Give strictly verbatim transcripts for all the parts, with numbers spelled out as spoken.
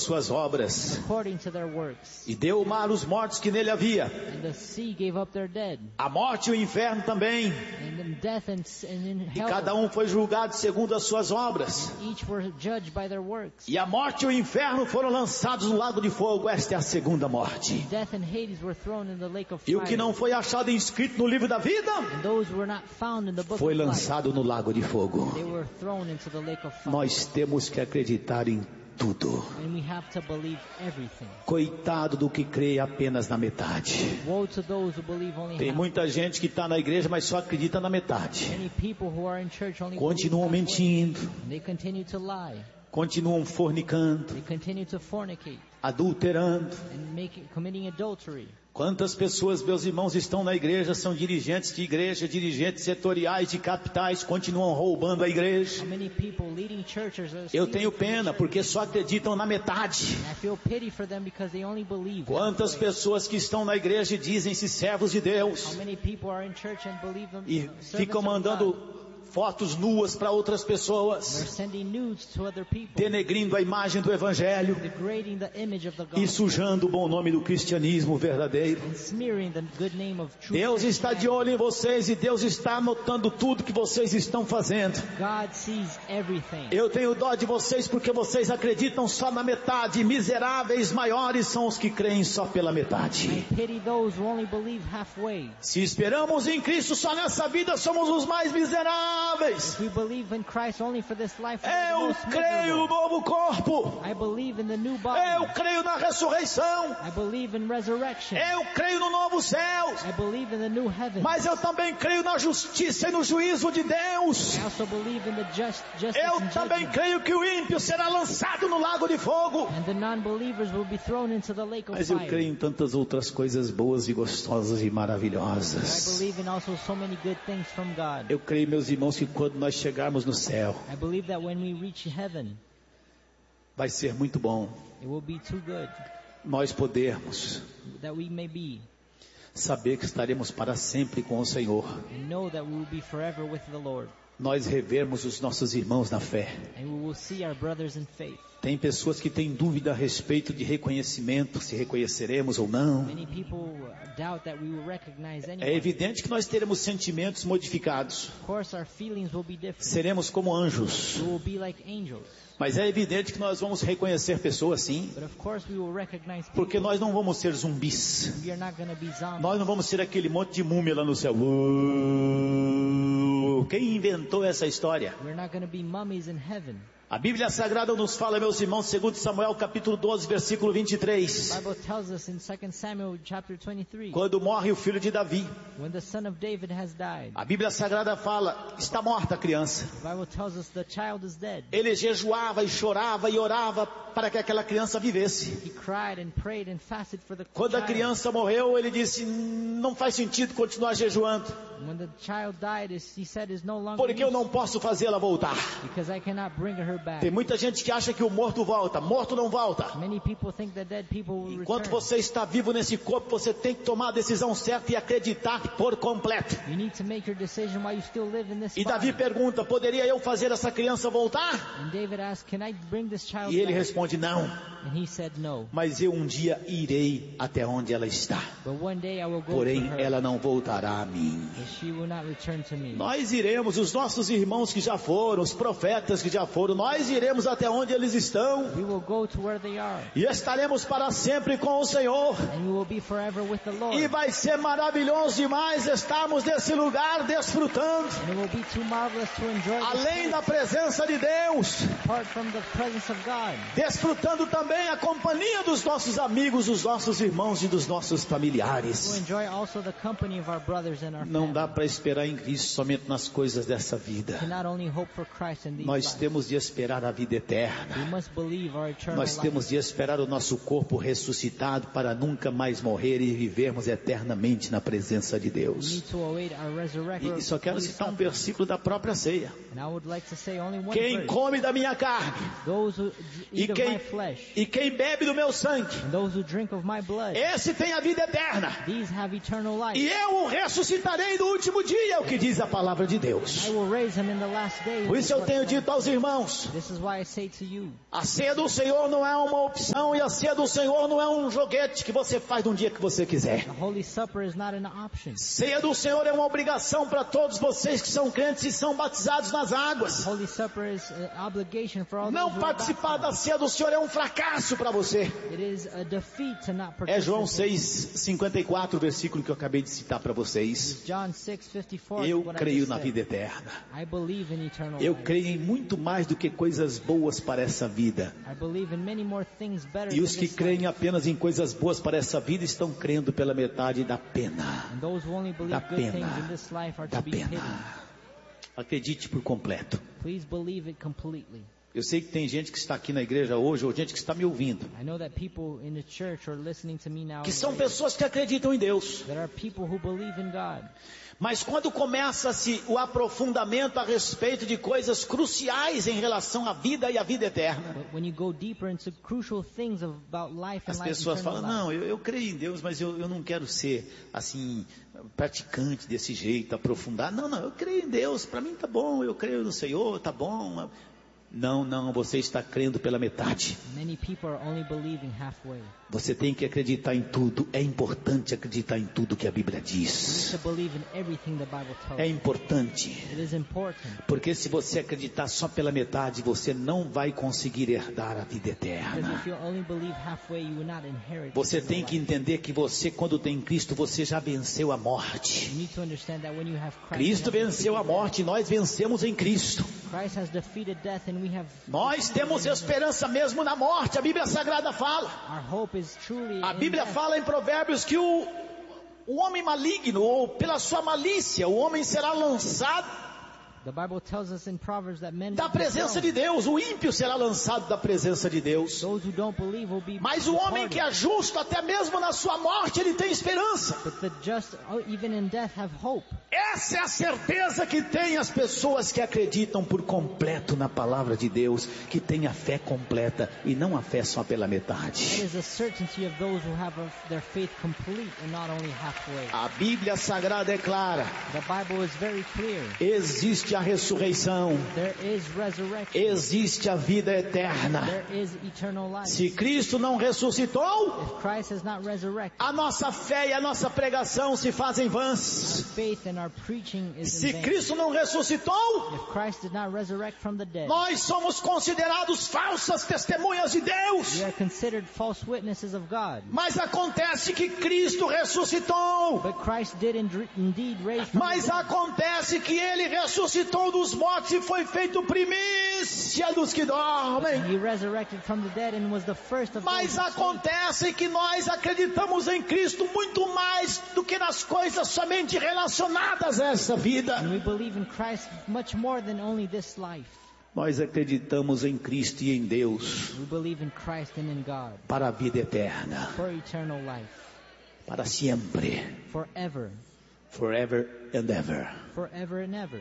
suas obras, according to their works. e deu o mar os mortos que nele havia. And the sea gave up their dead. A morte e o inferno também. And in death and, and in E hell. cada um foi julgado segundo as suas obras. Each were judged by their works. E a morte e o inferno foram lançados no lago de fogo. Esta é a segunda morte. Death and Hades were thrown in the lake of E o fire. que não foi achado inscrito no livro da vida And those who were not found in the book foi of life, lançado no lago de fogo. they were thrown into the lake of fire. Nós temos que acreditar em tudo. And we have to believe everything. Coitado do que crê apenas na metade. Woe to those who believe only Tem half. muita gente que está na igreja, mas só acredita na metade. Many people who are in church only Continuam believe halfway. mentindo, And they continue to lie. continuam fornicando, They continue to fornicate adulterando. and make, committing adultery. Quantas pessoas, meus irmãos, estão na igreja, são dirigentes de igreja, dirigentes setoriais de capitais, continuam roubando a igreja. How many people leading churches are Eu stealing tenho from the pena, church? porque só acreditam na metade. And I feel pity for them because they only believe Quantas halfway. pessoas que estão na igreja e dizem-se servos de How Deus many people are in church and believe them e servants ficam of God? mandando fotos nuas para outras They're pessoas, sending nudes to other people, denegrindo a imagem do Evangelho degrading the image of the e gospel, sujando o bom nome do cristianismo verdadeiro. and smearing the good name of true Deus está de Christianity. olho em vocês e Deus está anotando tudo que vocês estão fazendo. God sees everything. Eu tenho dó de vocês porque vocês acreditam só na metade. Miseráveis maiores são os que creem só pela metade. I pity those who only believe halfway. Se esperamos em Cristo só nessa vida, somos os mais miseráveis. If we believe in Christ only for this life, we are the Eu most creio no miserable. novo corpo. I believe in the new body. Eu creio na ressurreição. I believe in resurrection. Eu creio no novo céu. I believe in the new heaven. Mas eu também creio na justiça e no juízo de Deus. I also believe in the just justice Eu and também judgment. creio que o ímpio será lançado no lago de fogo. And the non-believers will be thrown into the lake of Mas eu fire. creio em tantas outras coisas boas e gostosas e I maravilhosas. believe in also so many good things from God. Eu creio, meus irmãos, que quando nós chegarmos no céu, I believe that when we reach heaven, vai ser muito bom it will be too good nós podermos that we may be saber que estaremos para sempre com o Senhor. and know that we will be forever with the Lord. Nós revermos os nossos irmãos na fé. And we will see our brothers in faith. Tem pessoas que têm dúvida a respeito de reconhecimento, se reconheceremos ou não. Many people doubt that we will recognize É anyone. evidente que nós teremos sentimentos modificados. Of course, our feelings will be different. Seremos como anjos. We will be like angels. Mas é evidente que nós vamos reconhecer pessoas sim. But of course, we will recognize people. Porque nós não vamos ser zumbis. We are not going to be zombies. Nós não vamos ser aquele monte de múmia lá no céu. Uh, Quem inventou essa história? We're not going to be mummies in heaven. A Bíblia Sagrada nos fala, meus irmãos, segundo Samuel capítulo doze, versículo vinte e The três. Bible tells us in Second Samuel chapter twenty-three, Quando morre o filho de Davi, when the son of David has died, a Bíblia Sagrada fala, está morta a criança. the Bible tells us the child is dead. Ele jejuava e chorava e orava para que aquela criança vivesse. He cried and prayed and fasted for the Quando a child. criança morreu, ele disse, não faz sentido continuar jejuando, When the child died, he said, is no longer porque eu used, não posso fazê-la voltar. because I cannot bring her back. Tem muita gente que acha que o morto volta. Morto não volta. Many people think that dead people will Enquanto return. você está vivo nesse corpo, você tem que tomar a decisão certa e acreditar por completo. You need to make your decision while you still live in this E Davi body. pergunta, poderia eu fazer essa criança voltar? And David asked, can I bring this child E ele back? responde, não. And he said no. Mas eu um dia irei até onde ela está. But one day I will go Porém, to her, ela não voltará a mim. but she will not return to me. Nós iremos, os nossos irmãos que já foram, os profetas que já foram, nós iremos até onde eles estão. We will go to where they are. E estaremos para sempre com o Senhor. And we will be forever with the Lord. E vai ser maravilhoso demais estarmos nesse lugar desfrutando. And it will be too marvelous to enjoy this Além da place, presença de Deus, apart from the presence of God. desfrutando também a companhia dos nossos amigos, dos nossos irmãos e dos nossos To familiares. enjoy also the company of our brothers and our Não dá family. para esperar em Cristo somente nas coisas dessa We vida. cannot only hope for Christ in these Nós lives. temos de esperar a vida We eterna. must believe our eternal Nós life. temos de esperar o nosso corpo ressuscitado para nunca mais morrer e vivermos eternamente na presença de We Deus. need to await our resurrection. E só quero citar um versículo da própria ceia. And I would like to say only one Quem verse. come da minha carne Those who e eat of quem, my flesh e quem bebe do meu sangue, and those who drink of my blood, esse tem a vida eterna. these have eternal life. E eu o ressuscitarei no último dia, é o que diz a palavra de Deus. I will raise him in the last days. Por isso eu tenho dito aos irmãos, irmãos, This is why I say to you, a ceia do Senhor não é uma opção, e a ceia do Senhor não é um joguete que você faz de um dia que você quiser. the Holy Supper is not an option. Ceia do Senhor é uma obrigação para todos vocês que são crentes e são batizados nas águas. Holy Supper is an obligation for all Não those who are participar da baptized. ceia do Senhor é um fracasso para você. It is a defeat to not É João participate. seis, cinquenta e quatro, o versículo que eu acabei de citar para vocês. John six fifty-four. Eu what I creio just na said. vida eterna. I believe in eternal Eu life. creio em muito mais do que coisas boas para essa vida. I believe in many more things better E os than que this creem life. apenas em coisas boas para essa vida estão crendo pela metade da pena. And those who only believe Da good things pena. in this life are Da to be pitied. pena. Acredite por completo. Please believe it completely. Eu sei que tem gente que está aqui na igreja hoje, ou gente que está me ouvindo, I know that people in the church are listening to me now. que são pessoas que acreditam em Deus. There are people who believe in God. Mas quando começa-se o aprofundamento a respeito de coisas cruciais em relação à vida e à vida eterna, But when you go deeper into crucial things about life and as life, pessoas eternal falam, life, não, eu, eu creio em Deus, mas eu, eu não quero ser, assim, praticante desse jeito, aprofundar. Não, não, eu creio em Deus, para mim tá bom, eu creio no Senhor, tá bom. Não, não, você está crendo pela metade. many people are only believing halfway. Você tem que acreditar em tudo. É importante acreditar em tudo que a Bíblia You need diz. to believe in everything the Bible tells É you. importante. It is important. Porque se você acreditar só pela metade, você não vai conseguir herdar a vida Because eterna. if you only believe halfway, you will not inherit Você eternal tem que life. entender que você, quando tem Cristo, você já venceu a morte. You need to understand that when you have Christ, Cristo you have venceu a defeated morte, nós vencemos em Cristo. death. Christ has defeated death and we have Nós temos esperança mesmo na morte. A Bíblia Sagrada fala. our hope is truly A in Bíblia death. fala em Provérbios que o, o homem maligno, ou pela sua malícia, o homem será lançado The Bible tells us in Proverbs that men da will be presença de thrown. Deus. O ímpio será lançado da presença de Deus. Those who don't believe will be Mas o homem que é departed. justo, até mesmo na sua morte, ele tem esperança. But the just, oh, even in death, have hope. Essa é a certeza que tem as pessoas que acreditam por completo na palavra de Deus, que têm a fé completa e não a fé só pela It metade. is a certainty of those who have a, their faith complete and not only halfway. A Bíblia Sagrada é clara. The Bible is very clear. Existe a ressurreição. There is resurrection. Existe a vida eterna. There is eternal life. Se Cristo não ressuscitou, If Christ has not resurrected, a nossa fé e a nossa pregação se fazem our vãs. faith and our preaching is Se in vain. Cristo não ressuscitou, If Christ did not resurrect from the dead, nós somos considerados falsas testemunhas de Deus. we are considered false witnesses of God. Mas acontece que Cristo ressuscitou. But Christ did in- indeed raise from Mas the dead. acontece que Ele ressuscitou dos mortos e foi feito primícia dos que dormem. He resurrected from the dead and was the first of Mas those who sleep. acontece que nós acreditamos em Cristo muito mais do que nas coisas somente relacionadas a essa vida. And we believe in Christ much more than only this life. Nós acreditamos em Cristo e em Deus We believe in Christ and in God para a vida eterna, for eternal life, para sempre, forever, forever and ever. forever and ever.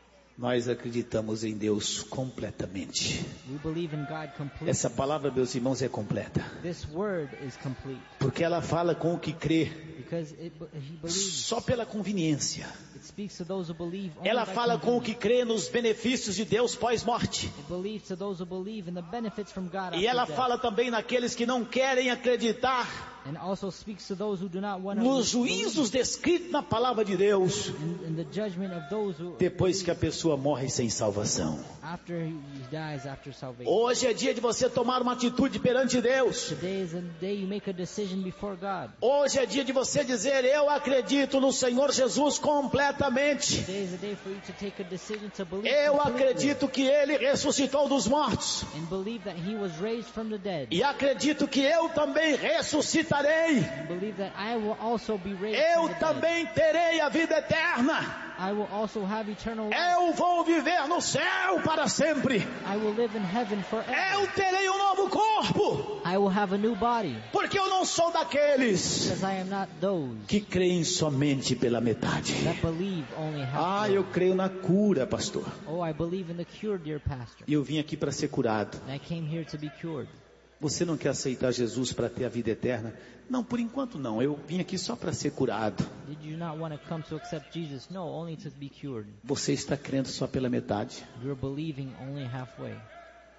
Nós acreditamos em Deus completamente. We believe in God completely. Essa palavra, meus irmãos, é completa, This word is complete porque ela fala com o que crê, because it, he believes. só pela conveniência. It speaks to those who believe only Ela by fala com o convenience. que crê nos benefícios de Deus pós-morte. It believes to those who believe in the benefits from God E after ela death. fala também naqueles que não querem acreditar And also speaks to those who do not want to nos believe juízos descritos na palavra de Deus, in, in the judgment of those who depois que a pessoa morre sem salvação. after he dies after salvation. Hoje é dia de você tomar uma atitude perante Deus. Today is a day you make a decision before God. Hoje é dia de você dizer: eu acredito no Senhor Jesus completamente. Today is a day for you to take a decision to believe Eu completely acredito que Ele ressuscitou dos mortos. and believe that he was raised from the dead. E acredito que eu também ressuscitarei. And believe that I will also be raised Eu from the dead. também terei a vida eterna. I will also have eternal life. Eu vou viver no céu para sempre. I will live in heaven forever. Eu terei um novo corpo. I will have a new body Porque eu não sou daqueles because I am not those que creem somente pela metade. that believe only Ah, half. eu creio na cura, pastor. Oh, I believe in the cure, dear pastor. E eu vim aqui para ser curado. And I came here to be cured. Você não quer aceitar Jesus para ter a vida eterna? Não, por enquanto não. Eu vim aqui só para ser curado. Did you not want to come to accept Jesus? No, only to be cured. Você está crendo só pela metade. You're believing only halfway.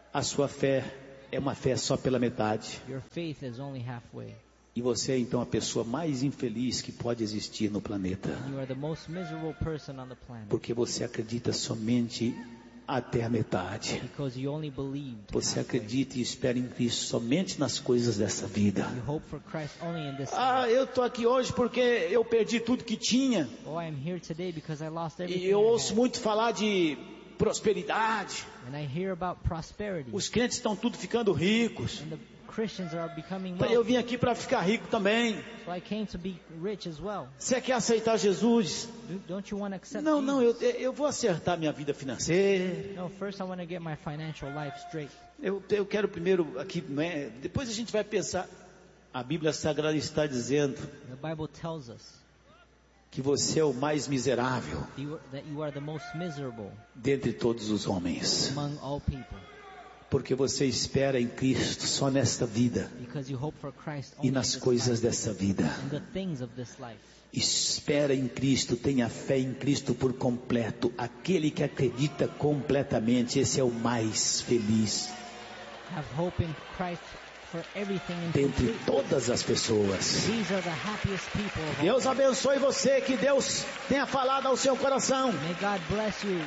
A sua fé é uma fé só pela metade. Your faith is only halfway. E você é então a pessoa mais infeliz que pode existir no planeta. You are the most miserable person on the planet. Porque você acredita somente até a metade. Because you only believed Você halfway. acredita e espera em Cristo somente nas coisas dessa vida. You hope for Christ only in this Ah, life. eu estou aqui hoje porque eu perdi tudo que tinha. Oh, I am here today because I lost everything. E eu I ouço had. muito falar de prosperidade. And I hear about prosperity. Os crentes estão tudo ficando ricos. And the Christians are becoming Eu wealthy. vim aqui para ficar rico também. So I came to be rich as well. Você quer aceitar Jesus? Do- Don't you want to accept Não, não, eu, Jesus? eu vou acertar minha vida financeira. No, first I want to get my financial life straight. Eu, eu quero primeiro aqui, não é? Depois a gente vai pensar. A Bíblia Sagrada está dizendo The Bible tells us que você é o mais miserável that you are, that you are the most miserable dentre todos os homens. among all people. Porque você espera em Cristo só nesta vida Because you hope for Christ e only in nas this coisas life. dessa vida. In the things of this life. Espera em Cristo, tenha fé em Cristo por completo. Aquele que acredita completamente, esse é o mais feliz Have hope in Christ for everything and dentre completely. todas as pessoas. These are the happiest people of all. Deus abençoe você, que Deus tenha falado ao seu coração. May God bless you.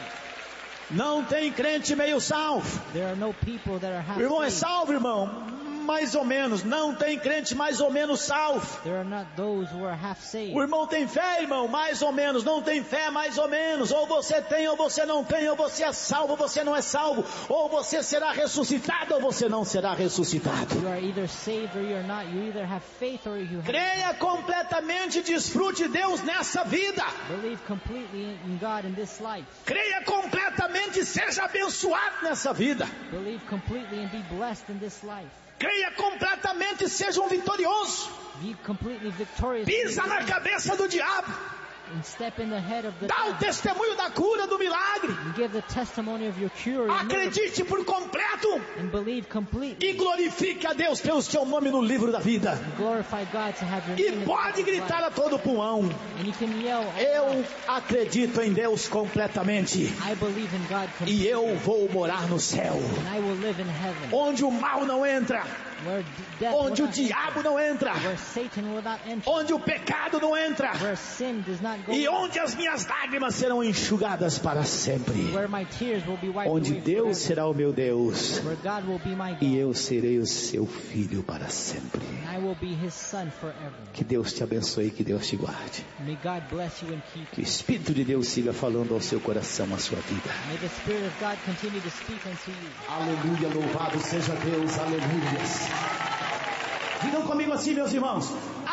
Não tem crente meio salvo. There are no people that are half O irmão é saved. salvo, irmão? Mais ou menos. Não tem crente mais ou menos salvo. There are not those who are half saved. O irmão tem fé, irmão? Mais ou menos. Não tem fé, mais ou menos. Ou você tem, ou você não tem. Ou você é salvo, ou você não é salvo. Ou você será ressuscitado, ou você não será ressuscitado. You are either saved or you are not. You either have faith or you have Creia completamente e desfrute Deus nessa vida. believe completely in God in this life. Creia completamente e seja abençoado nessa vida. Believe completely and be blessed in this life. Creia completamente e seja um vitorioso. Be completely victorious. Pisa na cabeça do diabo. And step in the head of the Dá o devil. testemunho da cura, do milagre. And give the testimony of your cure. your miracle, Acredite por completo And believe completely. e glorifique a Deus pelo seu nome no livro da vida. And glorify God to have your E name in the pode book of gritar life. a todo pulmão: And you can yell, eu acredito em Deus completamente I believe in God e completely. eu vou morar no céu, And I will live in heaven. onde o mal não entra, Where death onde will o not diabo enter. não entra, Where Satan will not enter. onde o pecado não entra, Where sin does not go. e onde as minhas lágrimas serão enxugadas para sempre, Where my tears will be wiped onde away Deus forever. será o meu Deus Where God will be my e God. eu serei o seu filho para sempre. And I will be his son forever. Que Deus te abençoe, que Deus te guarde. May God bless you and keep Que o you. Espírito de Deus siga falando ao seu coração, à sua vida. May the Spirit of God continue to speak unto you. Aleluia, louvado seja Deus, aleluia. Digam comigo assim, meus irmãos: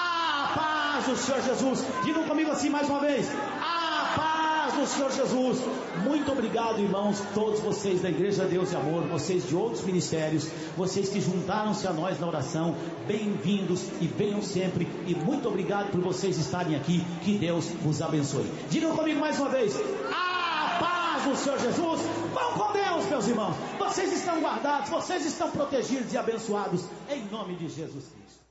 a paz do Senhor Jesus. Digam comigo assim mais uma vez: a paz do Senhor Jesus. Muito obrigado, irmãos, todos vocês da Igreja Deus e Amor, vocês de outros ministérios, vocês que juntaram-se a nós na oração. Bem-vindos e venham sempre. E muito obrigado por vocês estarem aqui. Que Deus vos abençoe. Digam comigo mais uma vez: a paz do Senhor Jesus. Vão com Deus, meus irmãos. Vocês estão guardados, vocês estão protegidos e abençoados em nome de Jesus Cristo.